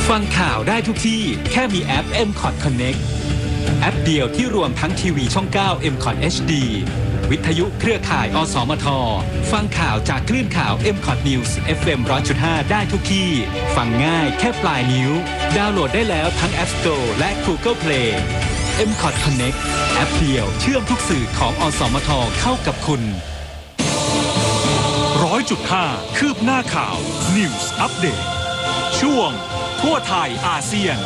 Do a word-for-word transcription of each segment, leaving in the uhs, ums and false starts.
ฟังข่าวได้ทุกที่แค่มีแอป เอ็ม คอท Connect แอปเดียวที่รวมทั้งทีวีช่อง เก้า เอ็ม คอท เอช ดี วิทยุเครือข่าย อสมท ฟังข่าวจากคลื่นข่าว เอ็ม คอท News เอฟ เอ็ม หนึ่งร้อยจุดห้า ได้ทุกที่ฟังง่ายแค่ปลายนิ้วดาวน์โหลดได้แล้วทั้ง App Store และ Google Play เอ็ม คอท Connect แอปเดียวเชื่อมทุกสื่อของอสมทเข้ากับคุณร้อยจุดห้า คืบหน้าข่าว News Update ช่วงทั่วไทยอาเซียน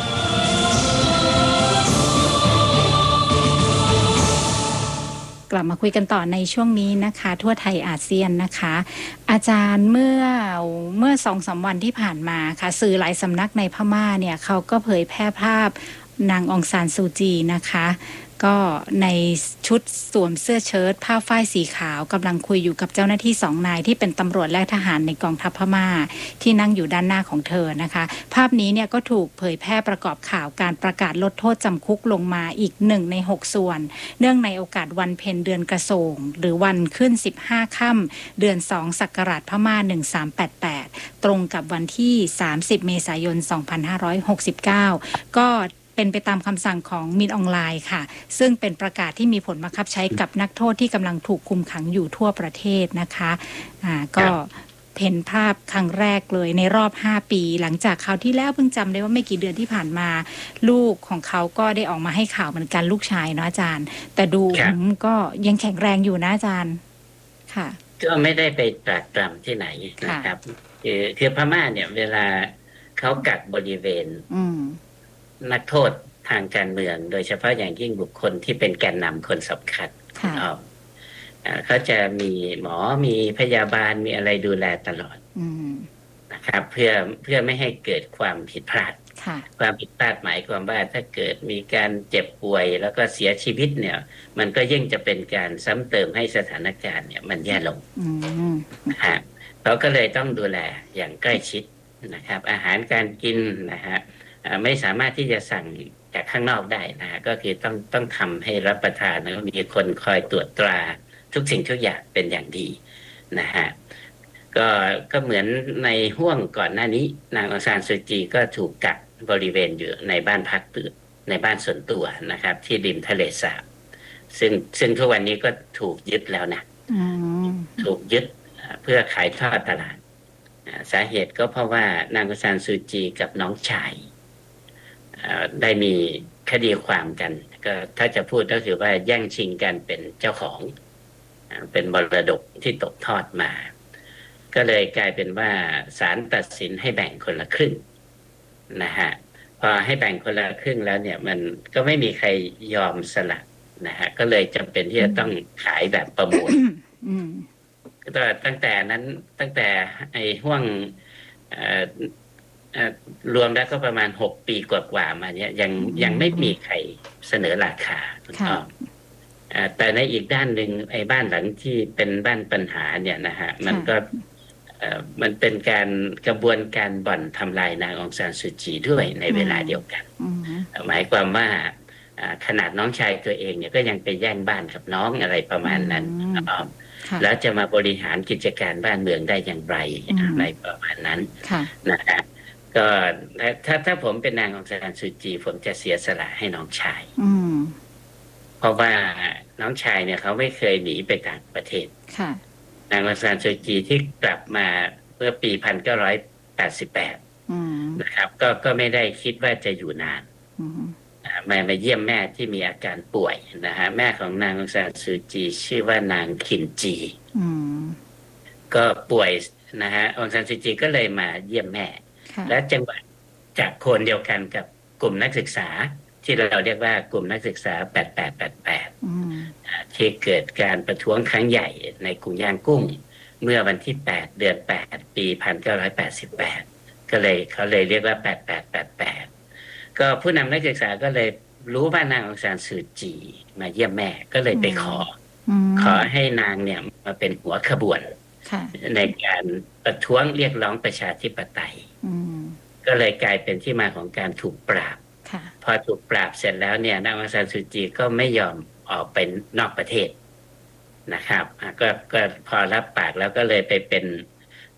กลับมาคุยกันต่อในช่วงนี้นะคะทั่วไทยอาเซียนนะคะอาจารย์เมื่อเมื่อ สองถึงสาม วันที่ผ่านมาค่ะสื่อหลายสำนักในพม่าเนี่ยเขาก็เผยแพร่ภาพนางองซานซูจีนะคะก็ในชุดสวมเสื้อเชิ้ตผ้าฝ้ายสีขาวกำลังคุยอยู่กับเจ้าหน้าที่สองนายที่เป็นตำรวจและทหารในกองทัพพม่าที่นั่งอยู่ด้านหน้าของเธอนะคะภาพนี้เนี่ยก็ถูกเผยแพร่ประกอบข่าวการประกาศลดโทษจำคุกลงมาอีกหนึ่งในหกส่วนเนื่องในโอกาสวันเพ็ญเดือนกระโสงหรือวันขึ้นสิบห้าค่ำเดือนสองศักราชพม่าหนึ่งพันสามร้อยแปดสิบแปดตรงกับวันที่สามสิบเมษายนสองพันห้าร้อยหกสิบเก้าก็เป็นไปตามคำสั่งของมินออนไลน์ค่ะซึ่งเป็นประกาศที่มีผลบังคับใช้กับนักโทษที่กำลังถูกคุมขังอยู่ทั่วประเทศนะคะอ่าก็เห็นภาพครั้งแรกเลยในรอบห้าปีหลังจากคราวที่แล้วเพิ่งจำได้ว่าไม่กี่เดือนที่ผ่านมาลูกของเขาก็ได้ออกมาให้ข่าวเหมือนกันลูกชายเนาะอาจารย์แต่ดูก็ยังแข็งแรงอยู่นะอาจารย์ค่ะก็ไม่ได้ไปตรากตรำที่ไหนนะครับคือคือพม่าเนี่ยเวลาเขากักบริเวณนักโทษทางการเมืองโดยเฉพาะอย่างยิ่งบุคคลที่เป็นแกนนำคนสำคัญเขาจะมีหมอมีพยาบาลมีอะไรดูแลตลอดนะครับเพื่อเพื่อไม่ให้เกิดความผิดพลาดความผิดพลาดหมายความว่าถ้าเกิดมีการเจ็บป่วยแล้วก็เสียชีวิตเนี่ยมันก็ยิ่งจะเป็นการซ้ำเติมให้สถานการณ์เนี่ยมันแย่ลงนะฮะเขาก็เลยต้องดูแลอย่างใกล้ชิดนะครับอาหารการกินนะฮะไม่สามารถที่จะสั่งจากข้างนอกได้นะฮะก็คือต้องต้องทำให้รับประทานแล้วมีคนคอยตรวจตราทุกสิ่งทุกอย่างเป็นอย่างดีนะฮะก็ก็เหมือนในห่วงก่อนหน้านี้นางองซานซูจีก็ถูกกักบริเวณอยู่ในบ้านพักในบ้านส่วนตัวนะครับที่ริมทะเลสาบซึ่งซึ่งทุกวันนี้ก็ถูกยึดแล้วนะถูกยึดเพื่อขายทอดตลาดสาเหตุก็เพราะว่านางองซานซูจีกับน้องชายได้มีคดีความกันก็ถ้าจะพูดก็คือว่าแย่งชิงกันเป็นเจ้าของเป็นมรดกที่ตกทอดมาก็เลยกลายเป็นว่าศาลตัดสินให้แบ่งคนละครึ่งนะฮะพอให้แบ่งคนละครึ่งแล้วเนี่ยมันก็ไม่มีใครยอมสละนะฮะก็เลยจำเป็นที่จะต้องขายแบบประมูลก็ตั้งแต่นั้นตั้งแต่ไอ้ห่วงรวมแล้วก็ประมาณหกปีกว่าๆมาเนี่ยยังยังไม่มีใครเสนอราคาแต่ในอีกด้านหนึ่งไอ้บ้านหลังที่เป็นบ้านปัญหาเนี่ยนะฮะมันก็มันเป็นการกระบวนการบ่อนทำลายนางองซานซูจีด้วยในเวลาเดียวกันหมายความว่าขนาดน้องชายตัวเองเนี่ยก็ยังไปแย่งบ้านกับน้องอะไรประมาณนั้นแล้วจะมาบริหารกิจการบ้านเมืองได้อย่างไรอะไรประมาณนั้นนะฮะก็ถ้าถ้าผมเป็นนางองซานซูจีผมจะเสียสละให้น้องชายเพราะว่าน้องชายเนี่ยเขาไม่เคยหนีไปต่างประเทศนางองซานซูจีที่กลับมาเมื่อปีหนึ่งพันเก้าร้อยแปดสิบแปดนะครับก็ก็ไม่ได้คิดว่าจะอยู่นานมามาเยี่ยมแม่ที่มีอาการป่วยนะฮะแม่ของนางองซานซูจีชื่อว่านางคินจีก็ป่วยนะฮะองซานซูจีก็เลยมาเยี่ยมแม่และจังหวะจากโคนเดียวกันกับกลุ่มนักศึกษาที่เราเรียกว่ากลุ่มนักศึกษาแปดแปดแปดแปดที่เกิดการประท้วงครั้งใหญ่ในกรุงย่างกุ้งเมื่อวันที่แปดเดือนแปดปีหนึ่งพันเก้าร้อยแปดสิบแปดก็เลยเขาเลยเรียกว่าแปดแปดแปดแปดก็ผู้นำนักศึกษาก็เลยรู้ว่านางองซานซูจีมาเยี่ยมแม่ก็เลยไปขอขอให้นางเนี่ยมาเป็นหัวขบวนในการประท้วงเรียกร้องประชาธิปไตยก็เลยกลายเป็นที่มาของการถูกปราบพอถูกปราบเสร็จแล้วเนี่ยนางองซานซูจีก็ไม่ยอมออกไปนอกประเทศนะครับก็ก็พอรับปากแล้วก็เลยไปเป็น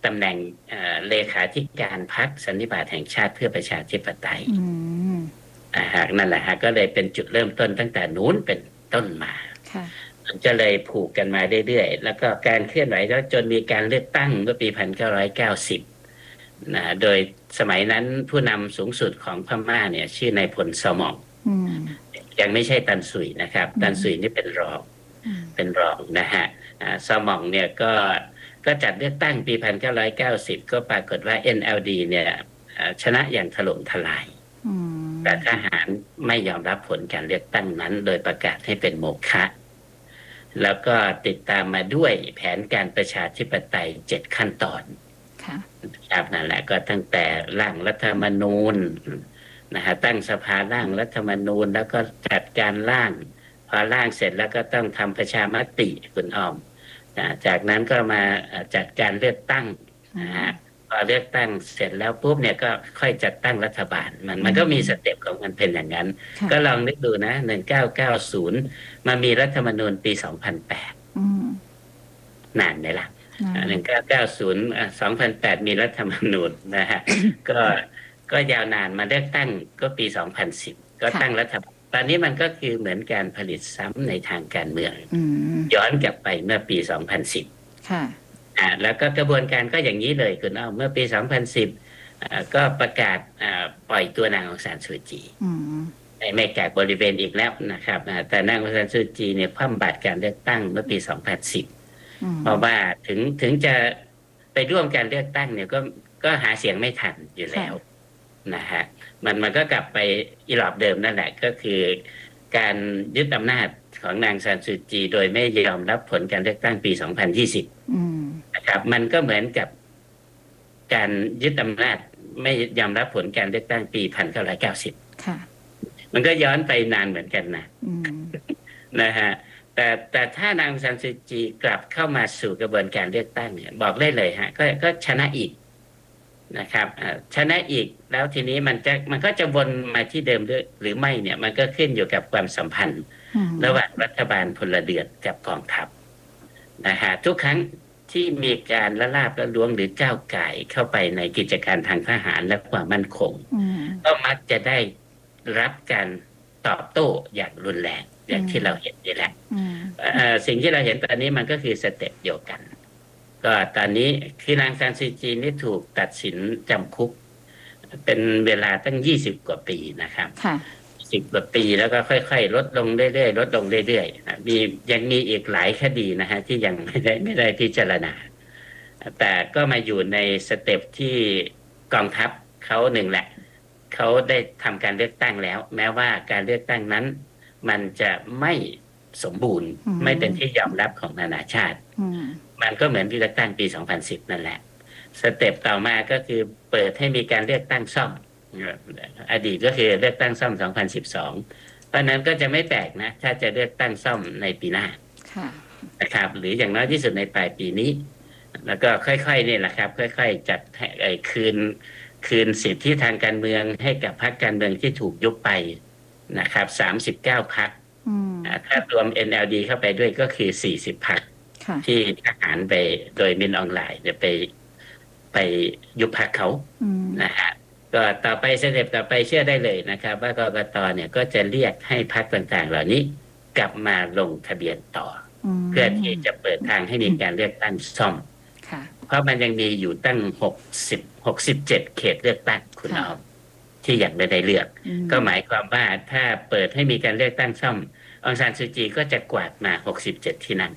ตำแหน่งเลขาธิการพรรคสันนิบาตแห่งชาติเพื่อประชาธิปไตยอ่าฮะนั่นแหละฮะก็เลยเป็นจุดเริ่มต้นตั้งแต่นู้นเป็นต้นมามันจะเลยผูกกันมาเรื่อยๆแล้วก็การเคลื่อนไหวแล้วจนมีการเลือกตั้งเมื่อปีหนึ่งพันเก้าร้อยเก้าสิบนะโดยสมัยนั้นผู้นำสูงสุดของพม่าเนี่ยชื่อนายพลสมองยังไม่ใช่ตันสุยนะครับตันสุยนี่เป็นรองเป็นรองนะฮะสมองเนี่ยก็ก็จัดเลือกตั้งปีหนึ่งพันเก้าร้อยเก้าสิบก็ปรากฏว่า เอ็น แอล ดี เนี่ยชนะอย่างถล่มทลายแต่ทหารไม่ยอมรับผลการเลือกตั้งนั้นโดยประกาศให้เป็นโมฆะแล้วก็ติดตามมาด้วยแผนการประชาธิปไตยเจ็ดขั้นตอนครับนั่นแหละก็ตั้งแต่ร่างรัฐธรรมนูญนะฮะตั้งสภาร่างรัฐธรรมนูญแล้วก็จัดการร่างพอร่างเสร็จแล้วก็ต้องทำประชามติคุณอ้อมจากนั้นก็มาจัดการเลือกตั้งนะฮะพอเลือกตั้งเสร็จแล้วปุ๊บเนี่ยก็ค่อยจัดตั้งรัฐบาลมันมันก็มีสเต็ปของมันเป็นอย่างนั้นก็ลองนึกดูนะหนึ่งเก้าเก้าศูนย์มามีรัฐธรรมนูญปีสองพันแปดนานไหมล่ะหนึ่งเก้าเก้าศูนย์สองพันแปดมีรัฐธรรมนูญนะฮะก็ก็ยาวนานมาเลือกตั้งก็ปีสองพันสิบก็ตั้งรัฐบาลตอนนี้มันก็คือเหมือนการผลิตซ้ำในทางการเมืองย้อนกลับไปเมื่อปีสองพันสิบค่ะอ่าแล้วก็กระบวนการก็อย่างนี้เลยคุณอ้อมเมื่อปีสองพันสิบอ่าก็ประกาศอ่าปล่อยตัวนางองซานซูจีไม่จากบริเวณอีกแล้วนะครับแต่นางองซานซูจีเนี่ยคว่ำบาตรการเลือกตั้งเมื่อปีสองพันสิบเพราะว่าถึงถึงจะไปร่วมการเลือกตั้งเนี่ยก็ก็หาเสียงไม่ทันอยู่แล้วนะฮะมันมันก็กลับไปอีหลอบเดิมนั่นแหละก็คือการยึดอำนาจของนางซานซูจีโดยไม่ยอมรับผลการเลือกตั้งปีสองพันยี่สิบนะครับมันก็เหมือนกับการยึดอำนาจไม่ยอมรับผลการเลือกตั้งปีหนึ่งพันเก้าร้อยเก้าสิบค่ะมันก็ย้อนไปนานเหมือนกันนะนะฮะแต่แต่ถ้านางซานซูจีกลับเข้ามาสู่กระบวนการเลือกตั้งเนี่ยบอกได้เลยฮะก็ก็ชนะอีกนะครับชนะอีกแล้วทีนี้มันจะมันก็จะวนมาที่เดิมด้วยหรือไม่เนี่ยมันก็ขึ้นอยู่กับความสัมพันธ์ระหว่างรัฐบาลพลเรือนกับกองทัพนะฮะทุกครั้งที่มีการละลาบละล้วงหรือก้าวไก่เข้าไปในกิจการทางทหารและความมั่นคงก็มักจะได้รับการตอบโต้อย่างรุนแรงอย่างที่เราเห็นนี่แหละสิ่งที่เราเห็นตอนนี้มันก็คือสเต็ปเดียวกันก็ตอนนี้คือนางซานซูจีนี่ถูกตัดสินจำคุกเป็นเวลาตั้งยี่สิบกว่าปีนะครับสิบกว่าปีแล้วก็ค่อยๆลดลงเรื่อยๆลดลงเรื่อยๆมียังมีอีกหลายคดีนะฮะที่ยังไม่ได้ไม่ได้พิจารณาแต่ก็มาอยู่ในสเต็ปที่กองทัพเขาหนึ่งแหละเขาได้ทำการเลือกตั้งแล้วแม้ว่าการเลือกตั้งนั้นมันจะไม่สมบูรณ์ไม่เป็นที่ยอมรับของนานาชาติมันก็เหมือนที่เลือกตั้งปีสองพันสิบนั่นแหละสเต็ปต่อมาก็คือเปิดให้มีการเลือกตั้งซ่อมอดีตก็คือเลือกตั้งซ่อมสองพันสิบสองเพราะนั้นก็จะไม่แปลกนะถ้าจะเลือกตั้งซ่อมในปีหน้านะครับหรืออย่างน้อยที่สุดในปลายปีนี้แล้วก็ค่อยๆนี่แหละครับค่อยๆจัดให้คืนคืนสิทธิทางการเมืองให้กับพรรคการเมืองที่ถูกยุบไปนะครับสามสิบเก้าพรรคถ้ารวม เอ็น แอล ดี เข้าไปด้วยก็คือสี่สิบพรรคที่ทหารไปโดยมินออนไลน์เนี่ยไปไปยุบพรรคเขานะฮะก็ต่อไปสเต็ปต่อไปเชื่อได้เลยนะครับว่ากกต.เนี่ยก็จะเรียกให้พรรคต่างๆเหล่านี้กลับมาลงทะเบียนต่อเพื่อที่จะเปิดทางให้มีการเลือกตั้งซ่อมเพราะมันยังมีอยู่ตั้งหกสิบ หกสิบเจ็ดเขตเลือกตั้งคุณอ้อมที่ยังไม่ได้เลือกก็หมายความว่าถ้าเปิดให้มีการเลือกตั้งซ่อมองซานซูจีก็จะกวาดมาหกสิบเจ็ดที่นั่น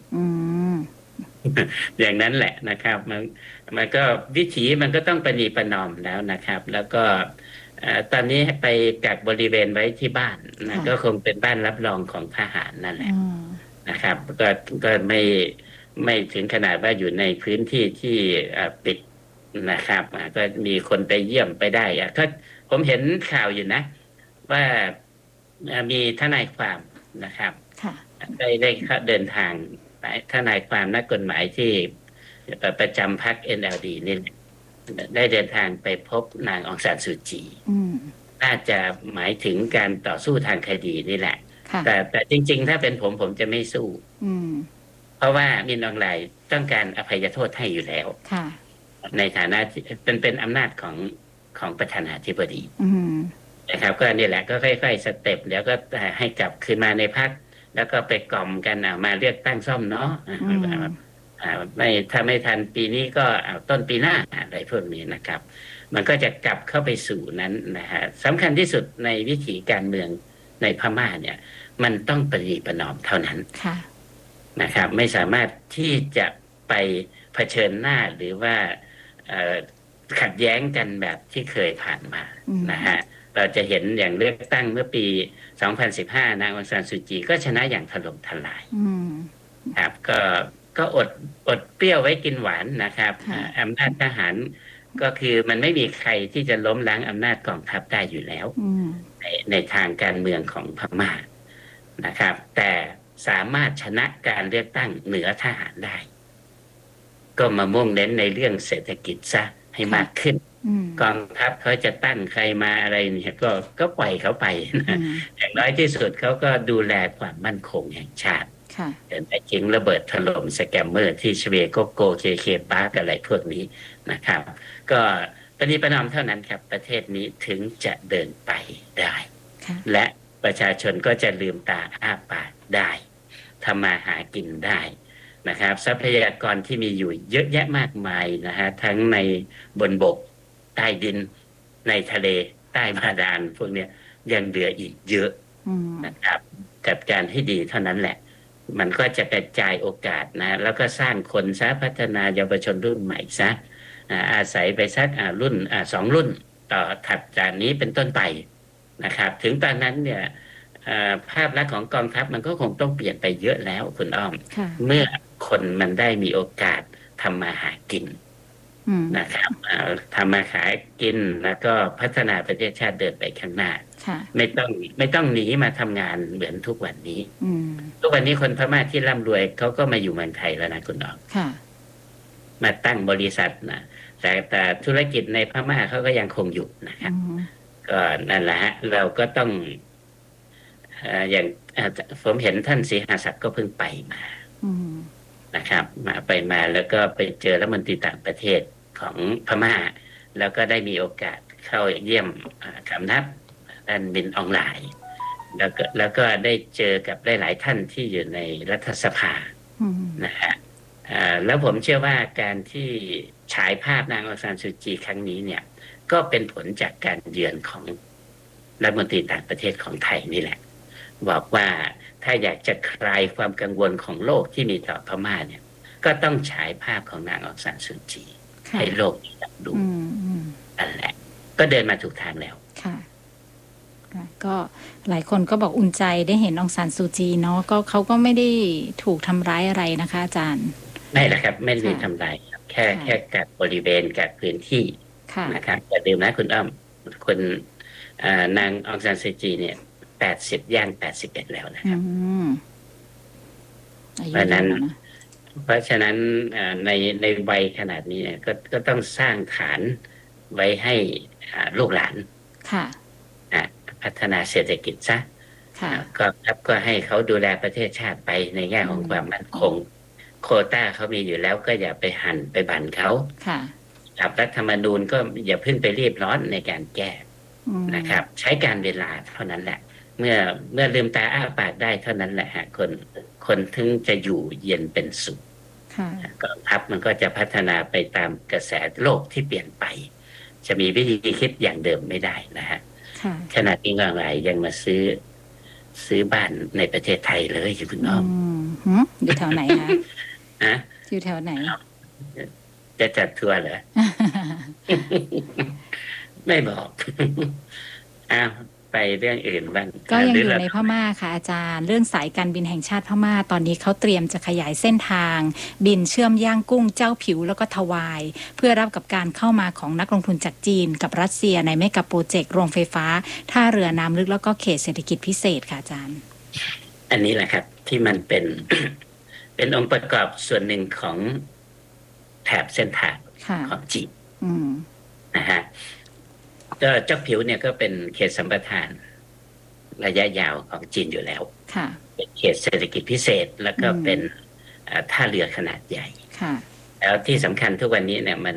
อย่างนั้นแหละนะครับมันมันก็วิถีมันก็ต้องประนีประนอมแล้วนะครับแล้วก็ตอนนี้ไปกักบริเวณไว้ที่บ้านนะก็คงเป็นบ้านรับรองของทหารนั่นแหละนะครับก็ก็ไม่ไม่ถึงขนาดว่าอยู่ในพื้นที่ที่ปิดนะครับก็มีคนไปเยี่ยมไปได้ก็ผมเห็นข่าวอยู่นะว่ามีทนายความนะครับได้ได้เดินทางทนายความนักกฎหมายที่ประจำพรรค เอ็น แอล ดี นี่ได้เดินทางไปพบนางองซานซูจีน่าจะหมายถึงการต่อสู้ทางคดีนี่แหละแต่แต่จริงๆถ้าเป็นผมผมจะไม่สู้เพราะว่ามินออนไลน์ต้องการอภัยโทษให้อยู่แล้วในฐานะที่เป็นเป็นอำนาจของของประธานาธิบดีอืมนะครับก็นี่แหละก็ค่อยๆสเต็ปแล้วก็ให้กลับคืนมาในพรรคแล้วก็ไปกล่อมกันเอามาเลือกตั้งซ่อมเนาะอ่าไม่ถ้าไม่ทันปีนี้ก็เอาต้นปีหน้าอะไรพวกนี้นะครับมันก็จะกลับเข้าไปสู่นั้นนะฮะสำคัญที่สุดในวิถีการเมืองในพม่าเนี่ยมันต้องปฏิประนอมเท่านั้นนะครับไม่สามารถที่จะไปเผชิญหน้าหรือว่าขัดแย้งกันแบบที่เคยผ่านมานะฮะเราจะเห็นอย่างเลือกตั้งเมื่อปีสองพันสิบห้านางองซานซูจีก็ชนะอย่างถล่มทลายครับก็ก็อดอดเปรี้ยวไว้กินหวานนะครับอำนาจทหารก็คือมันไม่มีใครที่จะล้มล้างอำนาจกองทัพได้อยู่แล้วในในทางการเมืองของพม่านะครับแต่สามารถชนะการเลือกตั้งเหนือทหารได้ก็มามุ่งเน้นในเรื่องเศรษฐกิจซะให้มากขึ้นกองทัพเขาจะตั้งใครมาอะไรเนี่ยก็ก็ปล่อยเขาไปนะอย่างน้อยที่สุดเขาก็ดูแลความมั่นคงแห่งชาติแต่จริงระเบิดถล่มสแกมเมอร์ที่ชเวโกโกเคเคปาร์กอะไรพวกนี้นะครับก็ปฏิประนอมเท่านั้นครับประเทศนี้ถึงจะเดินไปได้และประชาชนก็จะลืมตาอ้าปากได้ทำมาหากินได้นะครับทรัพยากรที่มีอยู่เยอะแยะมากมายนะฮะทั้งในบนบกใต้ดินในทะเลใต้บาดาลพวกนี้ยังเหลืออีกเยอะนะครับจัดการให้ดีเท่านั้นแหละมันก็จะกระจายโอกาสนะแล้วก็สร้างคนซะพัฒนาเยาวชนรุ่นใหม่ซะอาศัยไปสักรุ่นสองรุ่นต่อถัดจากนี้เป็นต้นไปนะครับถึงตอนนั้นเนี่ยภาพลักษณ์ของกองทัพมันก็คงต้องเปลี่ยนไปเยอะแล้วคุณอ้อมเมื่อคนมันได้มีโอกาสทำมาหากินนะครับทำมาหากินแล้วก็พัฒนาประเทศชาติเดินไปข้างหน้าไม่ต้องไม่ต้องหนีมาทำงานเหมือนทุกวันนี้ทุกวันนี้คนพม่าที่ร่ำรวยเขาก็มาอยู่เมืองไทยแล้วนะคุณอ้อมมาตั้งบริษัทนะแต่แต่ธุรกิจในพม่าเขาก็ยังคงอยู่นะครับก็นั่นแหละฮะเราก็ต้องอย่างผมเห็นท่านศรีหศักดิ์ก็เพิ่งไปมานะครับมาไปมาแล้วก็ไปเจอรัฐมนตรีต่างประเทศของพม่าแล้วก็ได้มีโอกาสเข้าเยี่ยมสำนักท่านบินออนไลน์แล้วก็แล้วก็ได้เจอกับหลายๆท่านที่อยู่ในรัฐสภานะฮะแล้วผมเชื่อว่าการที่ฉายภาพนางองซานซูจีครั้งนี้เนี่ยก็เป็นผลจากการเยือนของรัฐมนตรีต่างประเทศของไทยนี่แหละบอกว่าถ้าอยากจะคลายความกังวลของโลกที่มีต่อพม่าเนี่ยก็ต้องฉายภาพของนางองซานซูจีให้โลกได้ดูนั่นแหละก็เดินมาถูกทางแล้วค่ะก็หลายคนก็บอกอุ่นใจได้เห็นองซานซูจีเนาะก็เขาก็ไม่ได้ถูกทำร้ายอะไรนะคะอาจารย์ไม่ละครับไม่ได้ทำร้ายแค่แค่กัดบริเวณกัดพื้นที่นะครับอย่าลืมนะคุณอ้อมคนนางองซานซูจีเนี่ยแปดสิบย่างแปดสิบเอ็ดแล้วนะครับเพราะนั้นเพราะฉะนั้นในในวัยขนาดนี้เนี่ยก็ก็ต้องสร้างฐานไว้ให้ลูกหลานพัฒนาเศรษฐกิจซะก็ครับก็ให้เขาดูแลประเทศชาติไปในแง่ของความมั่นคงโควต้าเขามีอยู่แล้วก็อย่าไปหั่นไปบั่นเขากับรัฐธรรมนูญก็อย่าเพิ่งไปรีบร้อนในการแก้นะครับใช้การเวลาเท่านั้นแหละเมื่อเมื่อลืมตาอ้าปากได้เท่านั้นแหละฮะคนคนถึงจะอยู่เย็นเป็นสุขกองทัพมันก็จะพัฒนาไปตามกระแสโลกที่เปลี่ยนไปจะมีวิธีคิดอย่างเดิมไม่ได้นะฮะขนาดนี้ก็หลายยังมาซื้อซื้อบ้านในประเทศไทยเลยอยู่คุณน้องอยู่แถวไหนคะฮะอยู่แถวไหนจะจัดทัวร์เหรอ ไม่บอกอ้าวไปเรื่องอื่นบ้างก็ยังอยู่ในพม่าค่ะอาจารย์เรื่องสายการบินแห่งชาติพม่าตอนนี้เขาเตรียมจะขยายเส้นทางบินเชื่อมย่างกุ้งเจ้าผิวแล้วก็ทวายเพื่อรับกับการเข้ามาของนักลงทุนจากจีนกับรัสเซียในเมกะโปรเจกต์โรงไฟฟ้าท่าเรือน้ำลึกแล้วก็เขตเศรษฐกิจพิเศษค่ะอาจารย์อันนี้แหละครับที่มันเป็น เป็นองค์ประกอบส่วนหนึ่งของแถบเส้นทางของจีนนะฮะก็เจ้าผิวเนี่ยก็เป็นเขตสัมปทานระยะยาวของจีนอยู่แล้วเป็นเขตเศรษฐกิจพิเศษแล้วก็เป็นท่าเรือขนาดใหญ่แล้วที่สำคัญทุกวันนี้เนี่ยมัน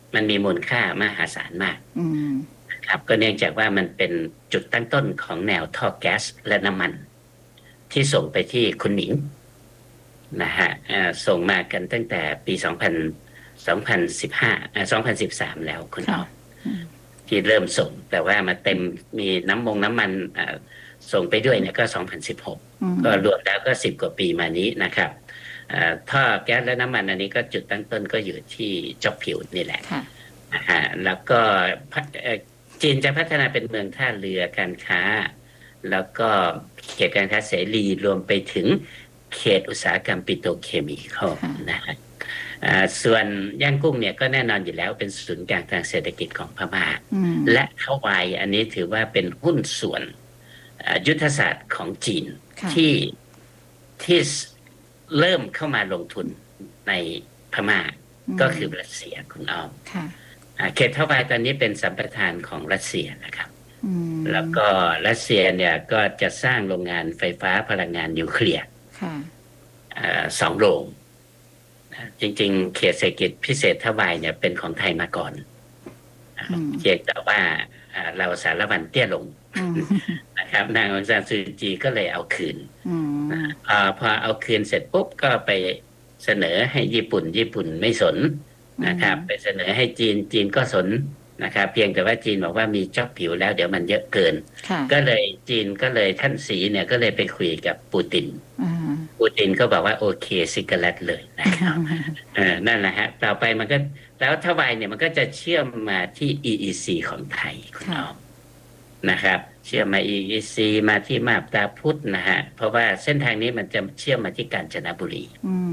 มันมีมูลค่ามหาศาลมากอืมครับก็เนื่องจากว่ามันเป็นจุดตั้งต้นของแนวท่อแก๊สและน้ำมันที่ส่งไปที่คุณหนิงนะฮะส่งมากันตั้งแต่ปีสองพัน สองพันสิบห้าอ่าสองพันสิบสามแล้วคุณอ๋อที่เริ่มส่งแต่ว่ามาเต็มมีน้ำมงน้ำมันส่งไปด้วยเนี่ยก็สองพันสิบหกก็รวมแล้วก็สิบกว่าปีมานี้นะครับท่อแก๊สและน้ำมันอันนี้ก็จุดตั้งต้นก็อยู่ที่จอกผิวนี่แหละนะฮะแล้วก็จีนจะพัฒนาเป็นเมืองท่าเรือการค้าแล้วก็เขตการค้าเสรีรวมไปถึงเขตอุตสาหกรรมปิโตรเคมีเข้านะฮะส่วนย่างกุ้งเนี่ยก็แน่นอนอยู่แล้วเป็นศูนย์กลางทางเศรษฐกิจของพม่าและฮาวายอันนี้ถือว่าเป็นหุ้นส่วนยุทธศาสตร์ของจีนที่ที่เริ่มเข้ามาลงทุนในพม่าก็คือรัสเซียคุณอ้อมเขตฮาวายตอนนี้เป็นสัมปทานของรัสเซียนะครับแล้วก็รัสเซียเนี่ยก็จะสร้างโรงงานไฟฟ้าพลังงานนิวเคลียร์สองโรงจริงๆเขตเศรษฐกิจพิเศษฮาวายเนี่ยเป็นของไทยมาก่อนเพียงแต่ว่าเราสารวันเตี้ยลงนะครับนางองซานซูจีก็เลยเอาคืนอพอเอาคืนเสร็จปุ๊บก็ไปเสนอให้ญี่ปุ่นญี่ปุ่นไม่สนนะครับไปเสนอให้จีนจีนก็สนนะครับเพียงแต่ว่าจีนบอกว่ามีจ๊อบผิวแล้วเดี๋ยวมันเยอะเกินก็เลยจีนก็เลยท่านสีเนี่ยก็เลยไปคุยกับปูตินปูตินก็บอกว่าโอเคซิกาเลตเลยนะครับนั่นแหละฮะต่อไปมันก็แล้วทวายเนี่ยมันก็จะเชื่อมมาที่ อี อี ซี ของไทยคุณน้องนะครับเชื่อมมา อี อี ซี มาที่มาบตาพุธนะฮะเพราะว่าเส้นทางนี้มันจะเชื่อมมาที่กาญจนบุรี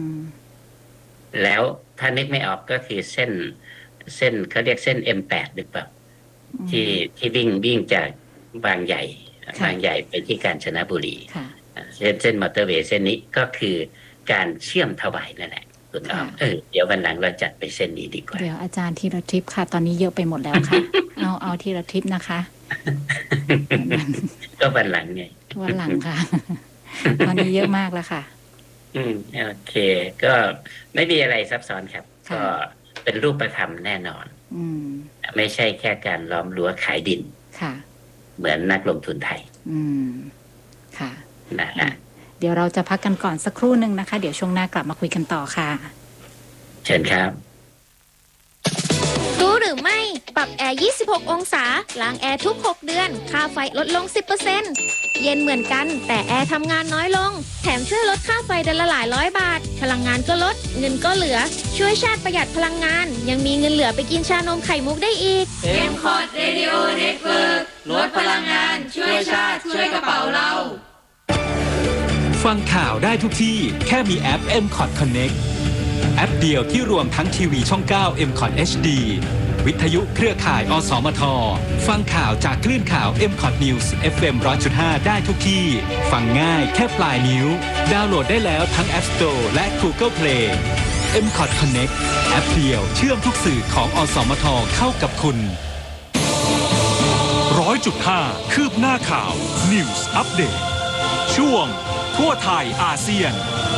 แล้วถ้านึกไม่ออกก็คือเส้นเส้นเขาเรียกเส้น เอ็ม แปด หรือเปล่าที่ที่วิ่งวิ่งจากบางใหญ่บางใหญ่ไปที่กาญจนบุรีเส้นเส้นมอเตอร์เวย์เส้นนี้ก็คือการเชื่อมถวายนั่นแหละคุณอ้อมเออเดี๋ยววันหลังเราจัดไปเส้นนี้ดีกว่าเดี๋ยวอาจารย์ทีละทริปค่ะตอนนี้เยอะไปหมดแล้วค่ะ เอาเอาทีละทริปนะคะก็วันหลังไงวันหลังค่ะตอนนี้เยอะมากแล้วค่ะอืมโอเคก็ไม่มีอะไรซับซ้อนครับก็เป็นรูปธรรมแน่นอนอืมไม่ใช่แค่การล้อมรั้วขายดินค่ะเหมือนนักลงทุนไทยอืมค่ะนะฮะเดี๋ยวเราจะพักกันก่อนสักครู่หนึ่งนะคะเดี๋ยวช่วงหน้ากลับมาคุยกันต่อค่ะเชิญครับรู้หรือไม่ปรับแอร์ยี่สิบหกองศาล้างแอร์ทุกหกเดือนค่าไฟลดลง สิบเปอร์เซ็นต์ เย็นเหมือนกันแต่แอร์ทำงานน้อยลงแถมช่วยลดค่าไฟเดือนละหลายร้อยบาทพลังงานก็ลดเงินก็เหลือช่วยชาติประหยัดพลังงานยังมีเงินเหลือไปกินชานมไข่มุกได้อีกเอ็ม คอร์ด Radio Network ลดพลังงานช่วยชาติช่วยกระเป๋าเราฟังข่าวได้ทุกที่แค่มีแอป เอ็ม คอร์ด Connect แอปเดียวที่รวมทั้งทีวีช่อง เก้า เอ็ม คอร์ด เอช ดี วิทยุเครือข่ายอสมทฟังข่าวจากคลื่นข่าว เอ็ม คอร์ด News เอฟ เอ็ม หนึ่งร้อยจุดห้า ได้ทุกที่ฟังง่ายแค่ปลายนิ้วดาวน์โหลดได้แล้วทั้ง App Store และ Google Play เอ็ม คอร์ด Connect แอปเดียวเชื่อมทุกสื่อของอสมทเข้ากับคุณหนึ่งร้อยจุดห้า คืบหน้าข่าว News Update ช่วงทั่วไทยอาเซียน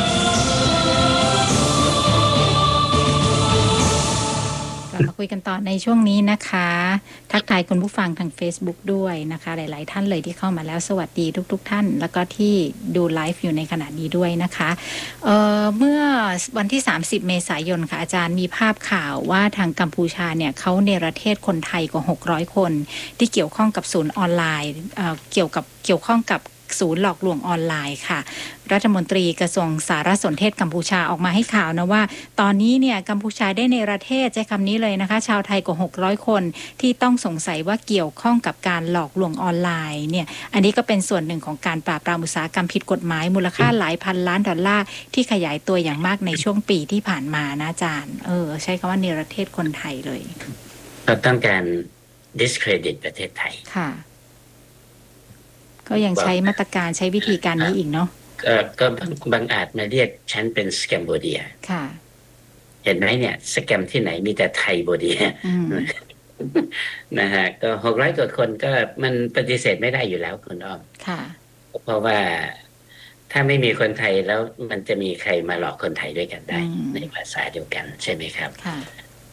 มาคุยกันต่อในช่วงนี้นะคะทักทายคุณผู้ฟังทาง Facebook ด้วยนะคะหลายๆท่านเลยที่เข้ามาแล้วสวัสดีทุกๆท่านแล้วก็ที่ดูไลฟ์อยู่ในขณะนี้ด้วยนะคะเอ่อเมื่อวันที่สามสิบเมษายนค่ะอาจารย์มีภาพข่าวว่าทางกัมพูชาเนี่ยเขาเนรเทศคนไทยกว่าหกร้อยคนที่เกี่ยวข้องกับศูนย์ออนไลน์เอ่อเกี่ยวกับเกี่ยวข้องกับศูนย์หลอกลวงออนไลน์ค่ะรัฐมนตรีกระทรวงสารสนเทศกัมพูชาออกมาให้ข่าวนะว่าตอนนี้เนี่ยกัมพูชาได้เนรเทศใช้คำนี้เลยนะคะชาวไทยกว่าหกร้อยคนที่ต้องสงสัยว่าเกี่ยวข้องกับการหลอกลวงออนไลน์เนี่ยอันนี้ก็เป็นส่วนหนึ่งของการปราบปรามอุตสาหกรรมผิดกฎหมายมูลค่าหลายพันล้านดอลลาร์ที่ขยายตัวอย่างมากในช่วงปีที่ผ่านมานะอาจารย์เออใช้คำว่าเนรเทศคนไทยเลยเราต้องการ discredit ประเทศไทยค่ะก็ยังใช้มาตรการใช้วิธีการนี้อีกเนาะก็ก็บางอาจมาเรียกฉันเป็นสแกมโบเดียค่ะเห็นไหมเนี่ยสแกมที่ไหนมีแต่ไทยโบเดียนะฮะก็หกร้อยกว่าคนก็มันปฏิเสธไม่ได้อยู่แล้วคุณอ้อมค่ะเพราะว่าถ้าไม่มีคนไทยแล้วมันจะมีใครมาหลอกคนไทยด้วยกันได้ในภาษาเดียวกันใช่ไหมครับค่ะ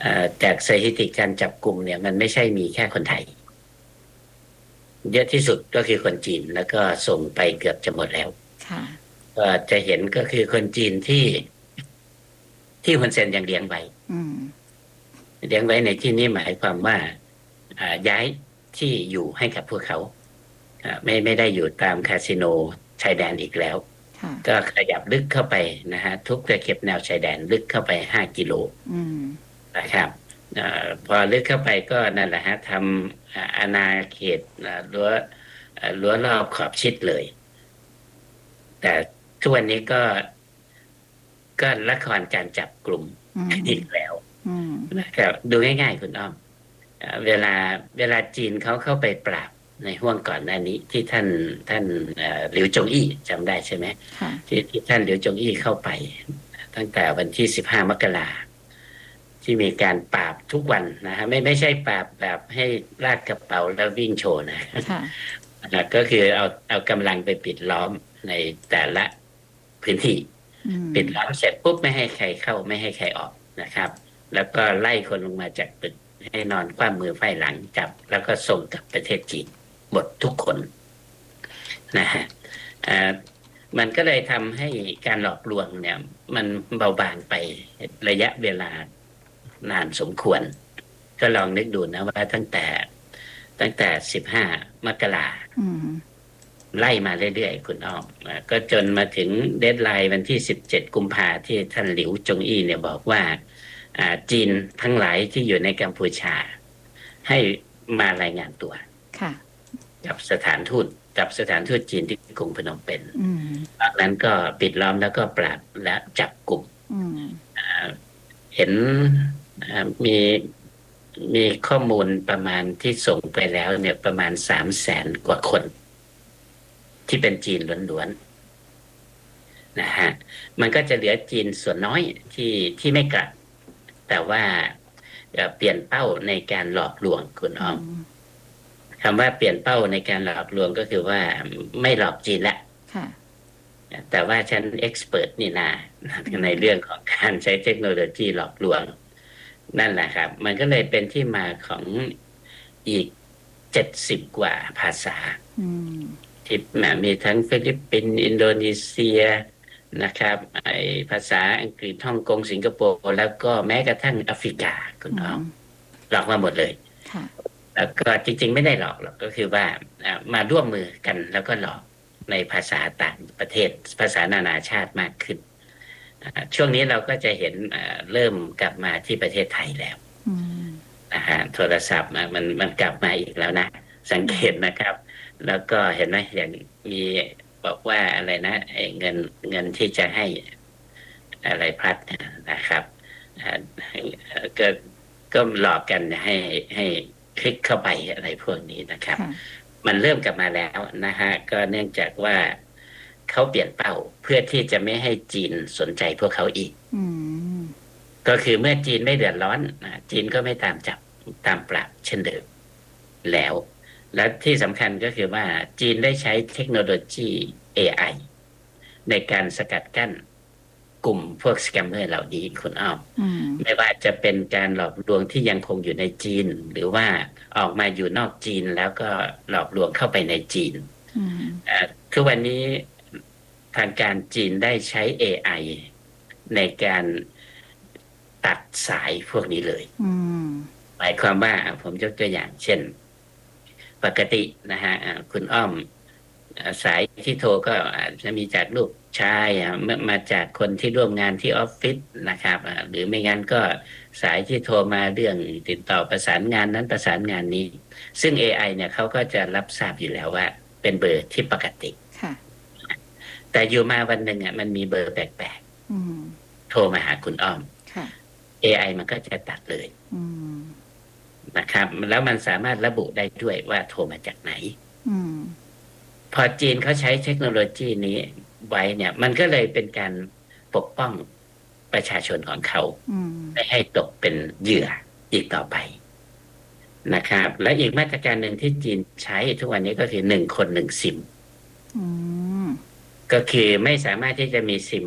จากสถิติการจับกลุ่มเนี่ยมันไม่ใช่มีแค่คนไทยเยอะที่สุดก็คือคนจีนแล้วก็ส่งไปเกือบจะหมดแล้วก็จะเห็นก็คือคนจีนที่ที่ฮุนเซนยังเลี้ยงไว้เลี้ยงไว้ในที่นี้หมายความว่าย้ายที่อยู่ให้กับพวกเขาไม่ไม่ได้อยู่ตามคาสิโนชายแดนอีกแล้วก็ขยับลึกเข้าไปนะฮะทุกตะเข็บแนวชายแดนลึกเข้าไปห้ากิโลนะครับอพอลึกเข้าไปก็นั่นแหละฮะทำอาณาเขตรั้วรั้วรอบขอบชิดเลยแต่ทุกวันนี้ก็ก็ละครการจับกลุ่มอีกแล้วนะครับดูง่ายๆคุณอ้อมเวลาเวลาจีนเขาเข้าไปปราบในห้วงก่อนหน้านี้ที่ท่านท่านหลิวจงอี้จำได้ใช่ไหมที่ที่ท่านหลิวจงอี้เข้าไปตั้งแต่วันที่สิบห้ามกราที่มีการปราบทุกวันนะฮะไม่ไม่ใช่ปราบแบบให้ลากกระเป๋าแล้ววิ่งโชว์นะก็คือเอาเอากำลังไปปิดล้อมในแต่ละพื้นที่ปิดล้อมเสร็จปุ๊บไม่ให้ใครเข้าไม่ให้ใครออกนะครับแล้วก็ไล่คนลงมาจากตึกให้นอนคว่ำมือไพ่หลังจับแล้วก็ส่งกลับประเทศจีนหมดทุกคนนะฮะมันก็เลยทำให้การหลอกลวงเนี่ยมันเบาบางไประยะเวลานานสมควรก็ลองนึกดูนะว่าตั้งแต่ตั้งแต่สิบห้ามกราไล่มาเรื่อยๆคุณอ้อมก็จนมาถึงเดดไลน์วันที่สิบเจ็ดกุมภาที่ท่านหลิวจงอี้เนี่ยบอกว่าจีนทั้งหลายที่อยู่ในกัมพูชาให้มารายงานตัวกับสถานทูตกับสถานทูตจีนที่กรุงพนมเปญจากนั้นก็ปิดล้อมแล้วก็ปราบและจับกลุ่มเห็นมีมีข้อมูลประมาณที่ส่งไปแล้วเนี่ยประมาณสามแสนกว่าคนที่เป็นจีนล้วนๆนะฮะมันก็จะเหลือจีนส่วนน้อยที่ที่ไม่กลับแต่ว่าเปลี่ยนเป้าในการหลอกลวงคุณอ้อมคำว่าเปลี่ยนเป้าในการหลอกลวงก็คือว่าไม่หลอกจีนละแต่ว่าฉันเอ็กซ์เพิร์ทนี่นาในเรื่องของการใช้เทคโนโลยีหลอกลวงนั่นแหละครับมันก็เลยเป็นที่มาของอีกเจ็ดสิบกว่าภาษาที่มีทั้งฟิลิปปินส์อินโดนีเซียนะครับไอภาษาอังกฤษฮ่องกงสิงคโปร์แล้วก็แม้กระทั่งแอฟริกาคุณน้องหลอกมาหมดเลยแล้วก็จริงๆไม่ได้หลอกหรอกก็คือว่ามาร่วมมือกันแล้วก็หลอกในภาษาต่างประเทศภาษานานาชาติมากขึ้นช่วงนี้เราก็จะเห็นเริ่มกลับมาที่ประเทศไทยแล้วนะฮะโทรศัพท์มันมันกลับมาอีกแล้วนะสังเกตนะครับแล้วก็เห็นไหมอย่างมีบอกว่าอะไรนะเงินเงินที่จะให้อะไรพลัดนะครับก็ก็หลอกกันให้ให้คลิกเข้าไปอะไรพวกนี้นะครับมันเริ่มกลับมาแล้วนะฮะก็เนื่องจากว่าเขาเปลี่ยนเป้าเพื่อที่จะไม่ให้จีนสนใจพวกเขาอีกก็คือเมื่อจีนไม่เดือดร้อนจีนก็ไม่ตามจับตามปราบเช่นเดิมแล้วและที่สำคัญก็คือว่าจีนได้ใช้เทคโนโลยี เอ ไอ ในการสกัดกั้นกลุ่มพวกสแกมเมอร์เหล่านี้คุณอ้อมไม่ว่าจะเป็นการหลอกลวงที่ยังคงอยู่ในจีนหรือว่าออกมาอยู่นอกจีนแล้วก็หลอกลวงเข้าไปในจีนทุกวันนี้ทางการจีนได้ใช้ เอ ไอ ในการตัดสายพวกนี้เลยหมายความว่าผมยกตัวอย่างเช่นปกตินะฮะคุณอ้อมสายที่โทรก็อาจจะมีจากลูกชายมาจากคนที่ร่วมงานที่ออฟฟิศนะครับหรือไม่งั้นก็สายที่โทรมาเรื่องติดต่อประสานงานนั้นประสานงานนี้ซึ่ง เอ ไอ เนี่ยเขาก็จะรับทราบอยู่แล้วว่าเป็นเบอร์ที่ปกติแต่อยู่มาวันหนึ่งอ่ะมันมีเบอร์แปลกๆโทรมาหาคุณอ้อม เอ ไอ มันก็จะตัดเลยนะครับแล้วมันสามารถระบุได้ด้วยว่าโทรมาจากไหนพอจีนเขาใช้เทคโนโลยีนี้ไว้เนี่ยมันก็เลยเป็นการปกป้องประชาชนของเขาไม่ให้ตกเป็นเหยื่ออีกต่อไปนะครับและอีกมาตรการหนึ่งที่จีนใช้ทุกวันนี้ก็คือหนึ่งคนหนึ่งซิมก็คือไม่สามารถที่จะมีซิม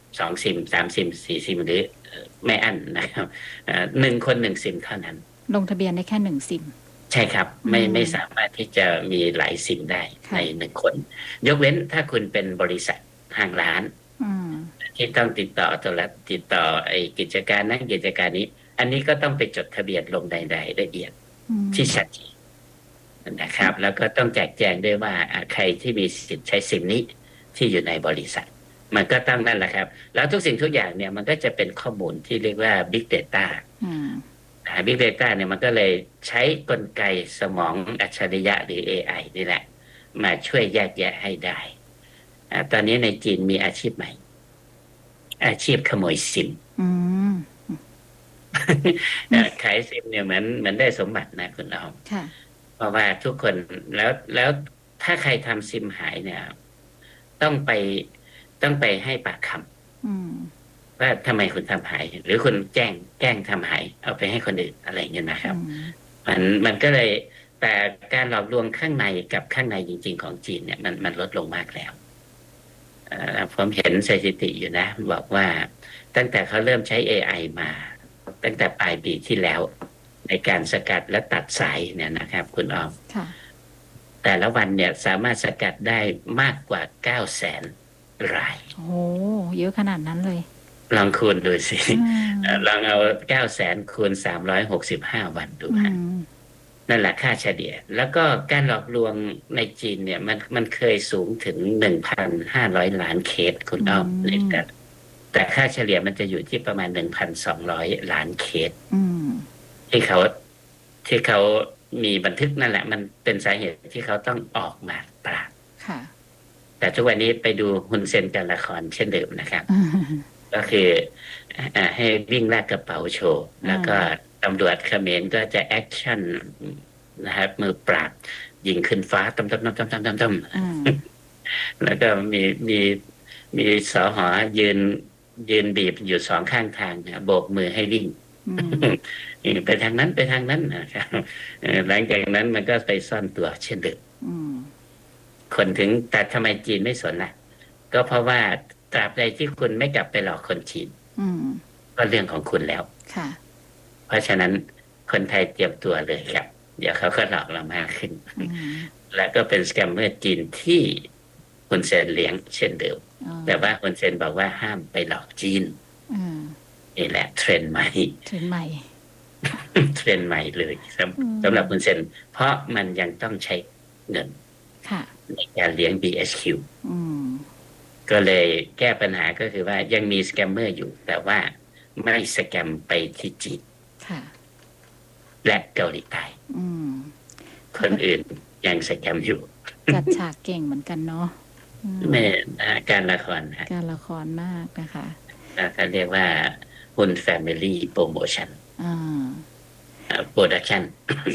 สองซิมสามซิมสี่ซิมหรือไม่อั้นนะครับหนึ่งคนหนึ่งซิมเท่านั้นลงทะเบียนได้แค่หนึ่งซิมใช่ครับไม่ไม่สามารถที่จะมีหลายซิมได้ในหนึ่งคนยกเว้นถ้าคุณเป็นบริษัทห้างร้านที่ต้องติดต่อโทรติดต่อไอ้กิจการนั้นกิจการนี้อันนี้ก็ต้องไปจดทะเบียนลงใดๆละเอียดที่ชัดเจนนะครับแล้วก็ต้องแจกแจงด้วยว่าใครที่มีสิทธิ์ใช้ซิมนี้ที่อยู่ในบริษัทมันก็ตั้งนั่นแหละครับแล้วทุกสิ่งทุกอย่างเนี่ยมันก็จะเป็นข้อมูลที่เรียกว่า Big Data Big Data เนี่ยมันก็เลยใช้กลไกสมองอัจฉริยะหรือ เอ ไอ นี่แหละมาช่วยแยกแยะให้ได้ตอนนี้ในจีนมีอาชีพใหม่อาชีพขโมยซิมขายซิมเนี่ยเหมือนเหมือนได้สมบัตินะคุณน้องเพราะว่าทุกคนแล้วแล้วถ้าใครทำซิมหายเนี่ยต้องไปต้องไปให้ปากคำว่าทำไมคุณทำหายหรือคุณแจ้งแกล้งทำหายเอาไปให้คนอื่นอะไรเงี้ยนะครับมันมันก็เลยแต่การหลอกลวงข้างในกับข้างในจริงๆของจีนเนี่ยมันมันลดลงมากแล้วผมเห็นสถิติอยู่นะบอกว่าตั้งแต่เขาเริ่มใช้ เอ ไอ มาตั้งแต่ปลายปีที่แล้วในการสกัดและตัดสายเนี่ยนะครับคุณออมแต่ละวันเนี่ยสามารถสกัดได้มากกว่าเก้าแสนรายโอ้เยอะขนาดนั้นเลยลองคูณดูสิลองเอาเก้าแสนคูณสามร้อยหกสิบห้าวันดูฮะนั่นแหละค่าเฉลี่ยแล้วก็การหลอกลวงในจีนเนี่ยมันมันเคยสูงถึง หนึ่งพันห้าร้อย ล้านเคสคุณอ้อมเลยกันแต่ค่าเฉลี่ยมันจะอยู่ที่ประมาณ หนึ่งพันสองร้อย ล้านเคสที่เขาที่เขามีบันทึกนั่นแหละมันเป็นสาเหตุที่เขาต้องออกมาปราบแต่ทุกวันนี้ไปดูฮุนเซนกันละครเช่นเดิมนะครับก็คือให้วิ่งลากกระเป๋าโชว์แล้วก็ตำรวจเขมรก็จะแอคชั่นนะครับมือปราบยิงขึ้นฟ้าตั้มตั้มตั้มตั้มตั้มตั้มแล้วก็มีมีมีสหอยืนยืนบีบอยู่สองข้างทางโบกมือให้วิ่งไปทางนั้นไปทางนั้นนะครับหลังจากนั้นมันก็ไปซ่อนตัวเช่นเดิมคนถึงแต่ทำไมจีนไม่สนล่ะก็เพราะว่าตราบใดที่คุณไม่กลับไปหลอกคนจีนก็เรื่องของคุณแล้วเพราะฉะนั้นคนไทยเตรียมตัวเลยครับเดี๋ยวเขาก็หลอกเรามากขึ้นแล้วก็เป็นสแกมเมอร์จีนที่ฮุนเซนเลี้ยงเช่นเดิมแต่ว่าฮุนเซนบอกว่าห้ามไปหลอกจีนนี่แหละเทรนด์ใหม่เทรนด์ใหม่เทรนด์ใหม่เลยสำหรับฮุนเซนเพราะมันยังต้องใช้เงินในการเลี้ยง บี เอช คิว ก็เลยแก้ปัญหาก็คือว่ายังมีสแกมเมอร์อยู่แต่ว่าไม่สแกมไปที่จีนและเกาหลีใต้คนอื่นยังสแกมอยู่จัดฉากเก่งเหมือนกันเนาะแม่การละครการละครมากนะคะเขาเรียกว่าฮุนแฟมิลี่โปรโมชั่นโปรดักชั่น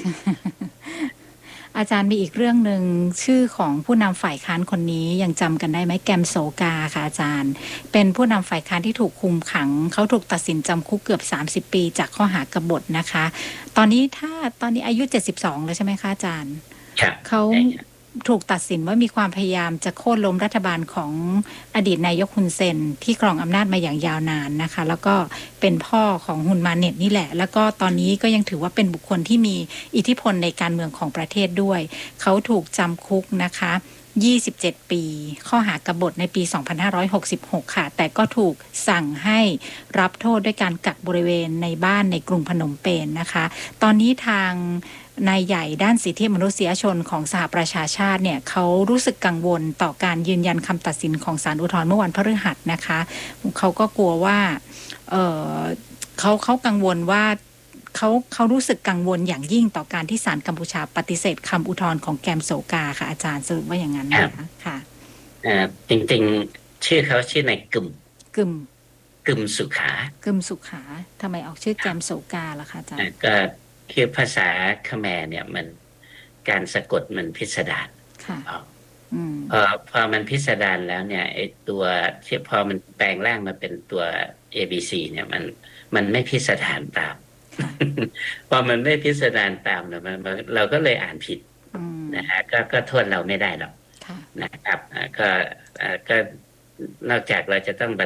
อาจารย์มีอีกเรื่องหนึ่งชื่อของผู้นำฝ่ายค้านคนนี้ยังจำกันได้ไหมแกมโสกาค่ะอาจารย์เป็นผู้นำฝ่ายค้านที่ถูกคุมขังเขาถูกตัดสินจำคุกเกือบสามสิบปีจากข้อหากบฏนะคะตอนนี้ถ้าตอนนี้อายุเจ็ดสิบสองแล้วใช่ไหมคะอาจารย์เขาถูกตัดสินว่ามีความพยายามจะโค่นล้มรัฐบาลของอดีตนายกฮุนเซนที่ครองอำนาจมาอย่างยาวนานนะคะแล้วก็เป็นพ่อของฮุนมาเน็ตนี่แหละแล้วก็ตอนนี้ก็ยังถือว่าเป็นบุคคลที่มีอิทธิพลในการเมืองของประเทศด้วยเขาถูกจำคุกนะคะยี่สิบเจ็ดปีข้อหากบฏในปีสองพันห้าร้อยหกสิบหกค่ะแต่ก็ถูกสั่งให้รับโทษด้วยการกักบริเวณในบ้านในกรุงพนมเปญนะคะตอนนี้ทางนายใหญ่ด้านสิทธิมนุษยชนของสหประชาชาติเนี่ยเขารู้สึกกังวลต่อการยืนยันคำตัดสินของศาลอุทธรณ์เมื่อวันพฤหัสนะคะเขาก็กลัวว่าเออเขาเขากังวลว่าเขาเขารู้สึกกังวลอย่างยิ่งต่อการที่ศาลกัมพูชาปฏิเสธคำอุทธรณ์ของแกมโสกาค่ะอาจารย์สรุปว่าอย่างนั้นนะคะค่ะจริงๆชื่อเขาชื่อในกึมกึมกึมสุขากึมสุขาทำไมออกชื่อแกมโสกาล่ะคะอาจารย์ก็คือภาษาเขมรเนี่ยมันการสะกดมันพิสดารค่ะพอพอมันพิสดารแล้วเนี่ยไอตัวที่พอมันแปลงร่างมาเป็นตัว เอ บี ซี เนี่ยมันมันไม่พิสดารตามพอมันไม่พิสดารตามเนี่ยมันเราก็เลยอ่านผิดนะฮะก็ก็โทษเราไม่ได้หรอกนะครับก็ก็นอกจากเราจะต้องบันทึก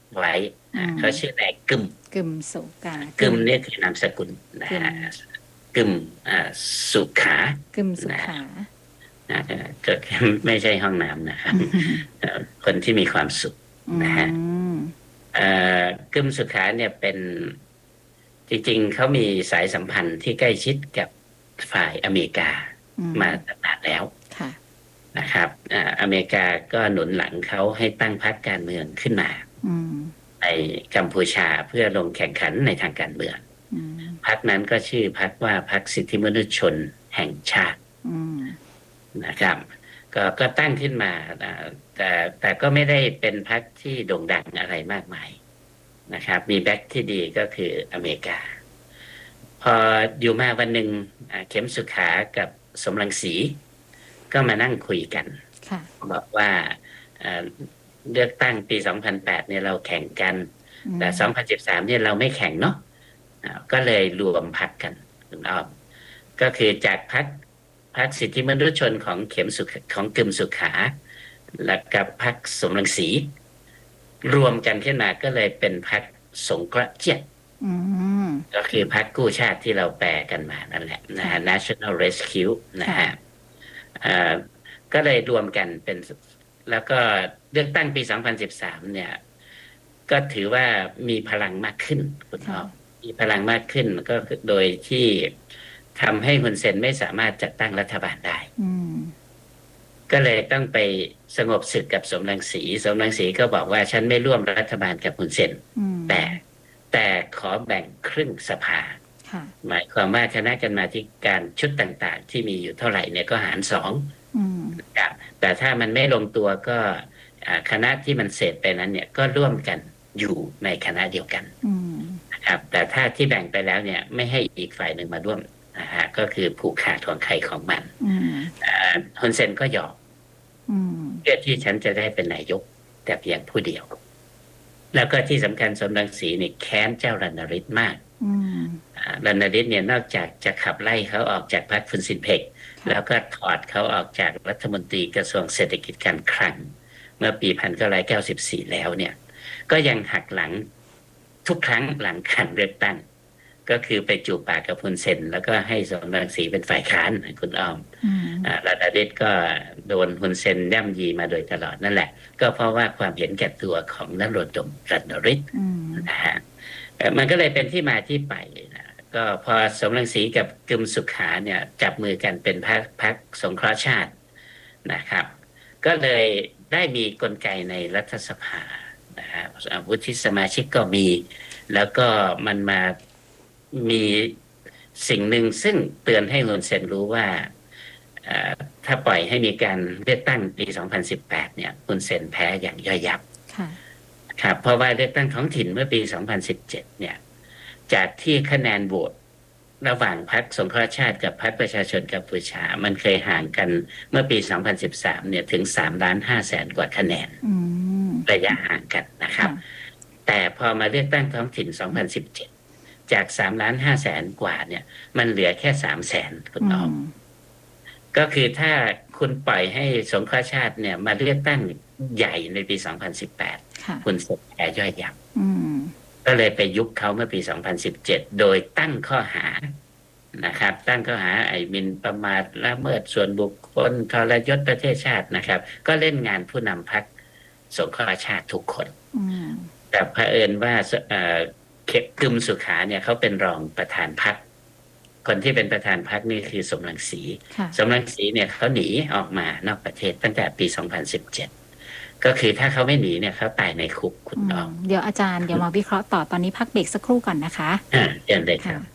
ไว้เขาชื่อนายกึมกึมสุกากึมนี่คือนามสกุลนะฮะกึมสุขากึมสุขานะก็ไม่ใช่ห้องน้ำนะครับคนที่มีความสุขนะฮะกึมสุขาเนี่ยเป็นจริงๆเขามีสายสัมพันธ์ที่ใกล้ชิดกับฝ่ายอเมริกามาตั้งนานแล้วนะครับอเมริกาก็หนุนหลังเขาให้ตั้งพรรคการเมืองขึ้นมาในกัมพูชาเพื่อลงแข่งขันในทางการเมืองพรรคนั้นก็ชื่อพรรคว่าพรรคสิทธิมนุษยชนแห่งชาตินะครับก็ก็ตั้งขึ้นมาแต่แต่ก็ไม่ได้เป็นพรรคที่โด่งดังอะไรมากมายนะครับมีแบ็คที่ดีก็คืออเมริกาพออยู่มาวันหนึ่งเข็มสุขากับสมรังสีก็มานั่งคุยกันบอกว่าเลือกตั้งปีสองพันแปดเนี่ยเราแข่งกันแต่สองพันสิบสามเนี่ยเราไม่แข่งเนาะก็เลยรวมพรรคกันคุณอ้อมก็คือจากพรรคพรรคสิทธิมนุษยชนของเข็มสุขของกึมสุขาและกับพรรคสมรังสีรวมกันขึ้นมาก็เลยเป็นพรรคสงเคราะห์เจียดก็คือพรรคกู้ชาติที่เราแปลกันมานั่นแหละนะฮะ National Rescue นะฮะก็เลยรวมกันเป็นแล้วก็เลือกตั้งปีสองพันสิบสามเนี่ยก็ถือว่ามีพลังมากขึ้นคุณพ่อมีพลังมากขึ้นก็โดยที่ทำให้ฮุนเซนไม่สามารถจัดตั้งรัฐบาลได้ก็เลยต้องไปสงบศึกกับสมรังสีสมรังสีก็บอกว่าฉันไม่ร่วมรัฐบาลกับฮุนเซนแต่แต่ขอแบ่งครึ่งสภาหมายความว่าคณะกรรมาธิการชุดต่างๆที่มีอยู่เท่าไหร่เนี่ยก็หารสองแต่ถ้ามันไม่ลงตัวก็คณะที่มันเสร็จไปนั้นเนี่ยก็ร่วมกันอยู่ในคณะเดียวกันนะครับแต่ถ้าที่แบ่งไปแล้วเนี่ยไม่ให้อีกฝ่ายหนึ่งมาร่วมนะฮะก็คือผูกขาดของใครของมันฮุนเซนก็ยอมเพื่อที่ฉันจะได้เป็นนายกแต่เพียงผู้เดียวแล้วก็ที่สำคัญสมรังสีนี่แค้นเจ้ารณฤทธิ์มากรณฤทธิ์เนี่ยนอกจากจะขับไล่เขาออกจากพรรคฟุนซินเพกแล้วก็ถอดเขาออกจากรัฐมนตรีกระทรวงเศรษฐกิจการคลังเมื่อปีหนึ่งพันเก้าร้อยเก้าสิบสี่แล้วเนี่ยก็ยังหักหลังทุกครั้งหลังการเลือกตั้งก็คือไปจูบปากกับฮุนเซนแล้วก็ให้สมรังสีเป็นฝ่ายค้านคุณอ้อมรณฤทธิ์ก็โดนฮุนเซนย่ำยีมาโดยตลอดนั่นแหละก็เพราะว่าความเห็นแก่ตัวของนโรดมรณฤทธิ์นะฮะมันก็เลยเป็นที่มาที่ไปนะก็พอสมรังสีกับกึมสุขาเนี่ยจับมือกันเป็นพรรคพรรคสงเคราะห์ชาตินะครับก็เลยได้มีกลไกในรัฐสภานะฮะวุฒิสมาชิกก็มีแล้วก็มันมามีสิ่งหนึ่งซึ่งเตือนให้ฮุนเซนรู้ว่าถ้าปล่อยให้มีการเลือกตั้งปีสองพันสิบแปดเนี่ยฮุนเซนแพ้อย่างย่อยยับครับเพราะว่าเลือกตั้งท้องถิ่นเมื่อปีสองพันสิบเจ็ดเนี่ยจากที่คะแนนโหวตระหว่างพรรคสงเคราะห์ชาติกับพรรคประชาชนกัมพูชามันเคยห่างกันเมื่อปีสองพันสิบสามเนี่ยถึงสามล้านห้าแสนกว่าคะแนนระยะห่างกันนะครับแต่พอมาเลือกตั้งท้องถิ่นสองพันสิบเจ็ดจากสามล้านห้าแสนกว่าเนี่ยมันเหลือแค่สามแสนคุณอ้อมก็คือถ้าคุณปล่อยให้สงเคราะห์ชาติเนี่ยมาเลือกตั้งใหญ่ในปีสองพันสิบแปดคุณเสร็จแพ้ย่อยยับก็เลยไปยุบเขาเมื่อปีสองพันสิบเจ็ดโดยตั้งข้อหานะครับตั้งข้อหาไอ้หมิ่นประมาทละเมิดส่วนบุคคลทรยศประเทศชาตินะครับก็เล่นงานผู้นำพรรคสงเคราะห์ชาติทุกคนแต่เผอิญว่ากึมสุขาเนี่ยเขาเป็นรองประธานพรรคคนที่เป็นประธานพรรคนี่คือสมรังสีสมรังสีเนี่ยเขาหนีออกมานอกประเทศตั้งแต่ปีสองพันสิบเจ็ดก็คือถ้าเขาไม่หนีเนี่ยเขาตายในคุกคุณน้องเดี๋ยวอาจารย์เดี๋ยวมาวิเคราะห์ต่อตอนนี้พักเบรกสักครู่ก่อนนะคะอ่าเชิญเลยครับ